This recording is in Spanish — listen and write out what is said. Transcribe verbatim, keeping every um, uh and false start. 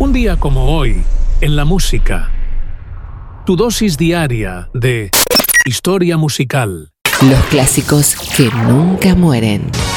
Un día como hoy, en la música. Tu dosis diaria de historia musical. Los clásicos que nunca mueren.